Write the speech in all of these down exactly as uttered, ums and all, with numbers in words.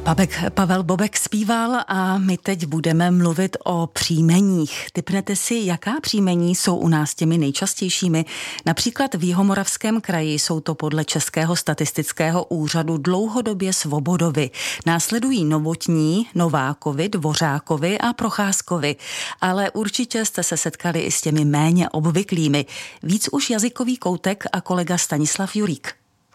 Babek, Pavel Bobek zpíval a my teď budeme mluvit o příjmeních. Tipnete si, jaká příjmení jsou u nás těmi nejčastějšími? Například v Jihomoravském kraji jsou to podle Českého statistického úřadu dlouhodobě Svobodovi. Následují Novotní, Novákovi, Dvořákovi a Procházkovi. Ale určitě jste se setkali i s těmi méně obvyklými. Víc už jazykový koutek a kolega Stanislav Jurík.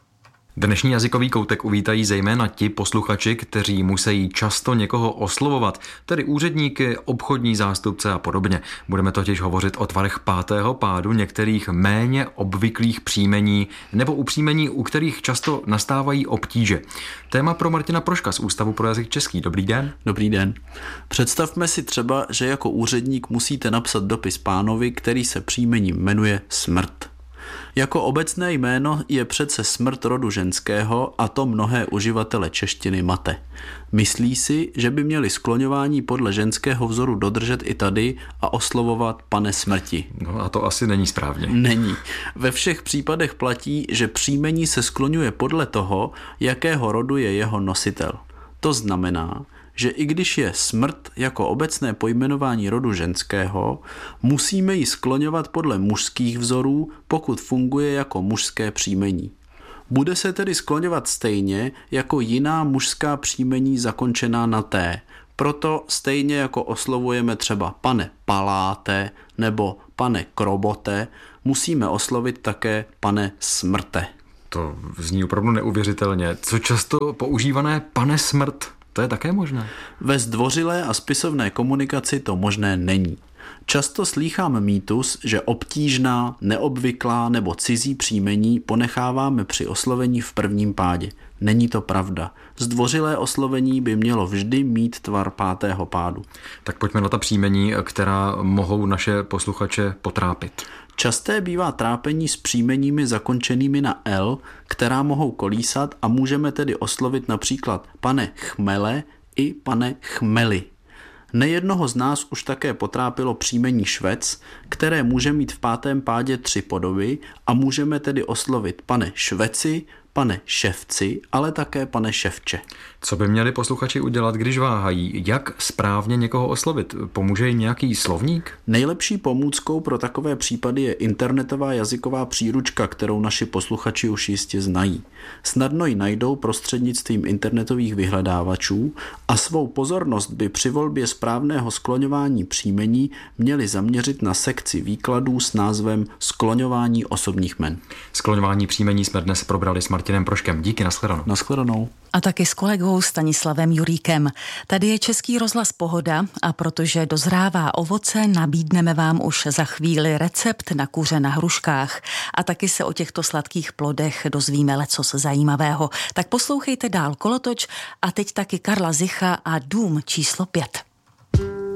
Dnešní jazykový koutek uvítají zejména ti posluchači, kteří musí často někoho oslovovat, tedy úředníky, obchodní zástupce a podobně. Budeme totiž hovořit o tvarech pátého pádu některých méně obvyklých příjmení nebo u příjmení, u kterých často nastávají obtíže. Téma pro Martina Proška z Ústavu pro jazyk český. Dobrý den. Dobrý den. Představme si třeba, že jako úředník musíte napsat dopis pánovi, který se příjmením jmenuje Smrt. Jako obecné jméno je přece Smrt rodu ženského a to mnohé uživatele češtiny mate. Myslí si, že by měli skloňování podle ženského vzoru dodržet i tady a oslovovat pane Smrti. No a to asi není správně. Není. Ve všech případech platí, že příjmení se skloňuje podle toho, jakého rodu je jeho nositel. To znamená, že i když je Smrt jako obecné pojmenování rodu ženského, musíme ji skloňovat podle mužských vzorů, pokud funguje jako mužské příjmení. Bude se tedy skloňovat stejně jako jiná mužská příjmení zakončená na té. Proto stejně jako oslovujeme třeba pane Paláte nebo pane Krobote, musíme oslovit také pane Smrte. To zní opravdu neuvěřitelně. Co často používané pane Smrt? To je také možné. Ve zdvořilé a spisovné komunikaci to možné není. Často slýchám mýtus, že obtížná, neobvyklá nebo cizí příjmení ponecháváme při oslovení v prvním pádě. Není to pravda. Zdvořilé oslovení by mělo vždy mít tvar pátého pádu. Tak pojďme na ta příjmení, která mohou naše posluchače potrápit. Časté bývá trápení s příjmeními zakončenými na L, která mohou kolísat a můžeme tedy oslovit například pane Chmele i pane Chmeli. Nejednoho z nás už také potrápilo příjmení Švec, které může mít v pátém pádě tři podoby a můžeme tedy oslovit pane Šveci, pane Ševci, ale také pane Ševče. Co by měli posluchači udělat, když váhají? Jak správně někoho oslovit? Pomůže jim nějaký slovník? Nejlepší pomůckou pro takové případy je internetová jazyková příručka, kterou naši posluchači už jistě znají. Snadno ji najdou prostřednictvím internetových vyhledávačů a svou pozornost by při volbě správného skloňování příjmení měli zaměřit na sekci výkladů s názvem Skloňování osobních jmen. Skloňování příjmení jsme dnes probrali s Martinem Proškem. Díky, nashledanou. Nashledanou. A taky s kolegou Stanislavem Juríkem. Tady je Český rozhlas Pohoda a protože dozrává ovoce, nabídneme vám už za chvíli recept na kuře na hruškách. A taky se o těchto sladkých plodech dozvíme lecos zajímavého. Tak poslouchejte dál Kolotoč a teď taky Karla Zicha a Dům číslo pět.